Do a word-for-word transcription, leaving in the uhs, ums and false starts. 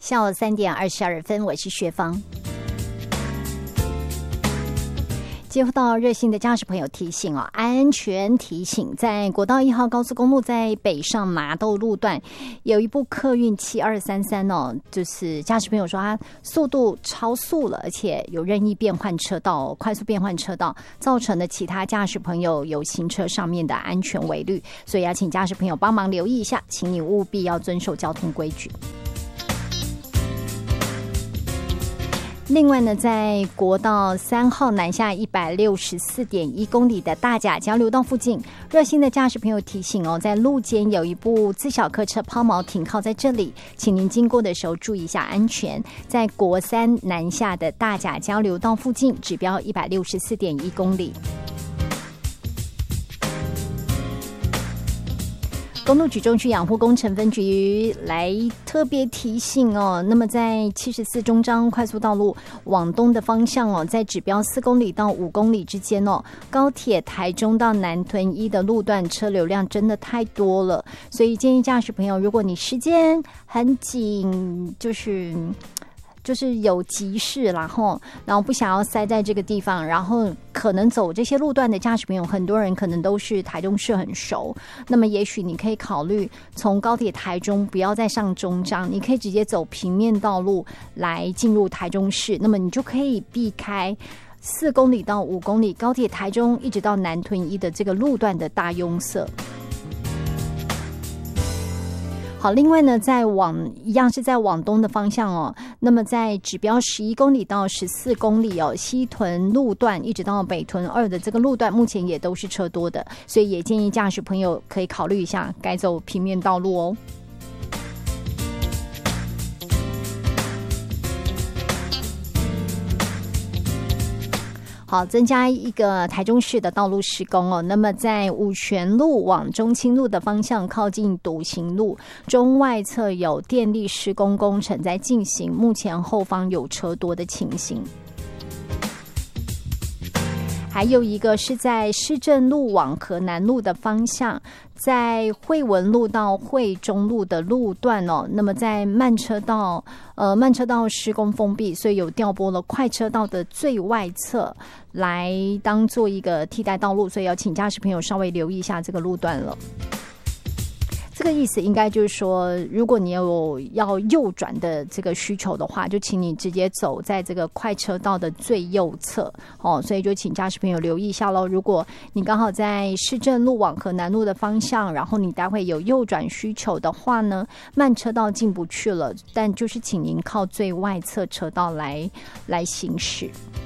下午三点二十二分，我是薛芳。接到热心的驾驶朋友提醒哦，安全提醒，在国道一号高速公路在北上麻豆路段，有一部客运七二三三哦，就是驾驶朋友说他速度超速了，而且有任意变换车道、快速变换车道，造成了其他驾驶朋友有行车上面的安全违律，所以要请驾驶朋友帮忙留意一下，请你务必要遵守交通规矩。另外呢，在国道三号南下一百六十四点一公里的大甲交流道附近，热心的驾驶朋友提醒哦，在路肩有一部自小客车抛锚停靠在这里，请您经过的时候注意一下安全。在国三南下的大甲交流道附近，指标一百六十四点一公里。公路局中区养护工程分局来特别提醒哦，那么在七十四中彰快速道路往东的方向哦，在指标四公里到五公里之间哦，高铁台中到南屯一的路段车流量真的太多了，所以建议驾驶朋友，如果你时间很紧，就是就是有急事，然后然后不想要塞在这个地方，然后可能走这些路段的驾驶朋友，很多人可能都是台中市很熟，那么也许你可以考虑从高铁台中不要再上中彰，你可以直接走平面道路来进入台中市，那么你就可以避开四公里到五公里高铁台中一直到南屯一的这个路段的大拥塞。好，另外呢，在往一样是在往东的方向哦，那么在指标十一公里到十四公里哦，西屯路段一直到北屯二的这个路段，目前也都是车多的，所以也建议驾驶朋友可以考虑一下改走平面道路哦。好，增加一个台中市的道路施工哦。那么在五权路往中清路的方向，靠近笃行路中外侧有电力施工工程在进行，目前后方有车多的情形。还有一个是在市政路往河南路的方向，在惠文路到惠中路的路段哦，那么在慢车道，呃，慢车道施工封闭，所以有调拨了快车道的最外侧来当做一个替代道路，所以要请驾驶朋友稍微留意一下这个路段了。这个意思应该就是说，如果你有要右转的这个需求的话，就请你直接走在这个快车道的最右侧哦，所以就请驾驶朋友留意一下咯。如果你刚好在市政路往河南路的方向，然后你待会有右转需求的话呢，慢车道进不去了，但就是请您靠最外侧车道来来行驶。